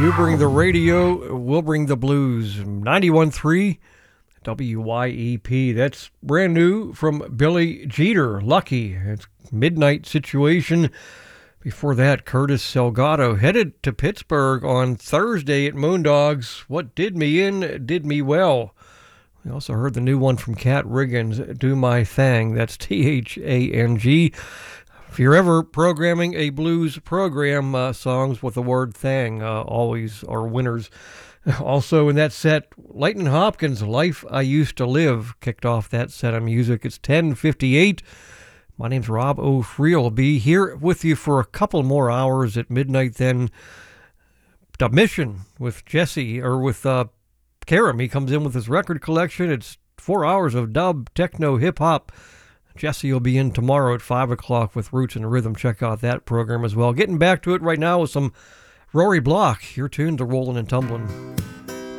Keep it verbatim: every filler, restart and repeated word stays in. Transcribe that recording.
You bring the radio, we'll bring the blues. ninety-one point three W Y E P. That's brand new from Billy Jeter. Lucky. It's Midnight Situation. Before that, Curtis Salgado headed to Pittsburgh on Thursday at Moondogs. What did me in, did me well. We also heard the new one from Kat Riggins, Do My Thang. That's T H A N G. If you're ever programming a blues program, uh, songs with the word thang uh, always are winners. Also in that set, Lightnin' Hopkins, Life I Used to Live, kicked off that set of music. It's ten fifty-eight. My name's Rob O'Freel. I'll be here with you for a couple more hours at midnight, then Dub Mission with Jesse, or with uh, Karam. He comes in with his record collection. It's four hours of dub, techno, hip-hop. Jesse will be in tomorrow at five o'clock with Roots and Rhythm. Check out that program as well. Getting back to it right now with some Rory Block. Your tunes are rolling and tumbling.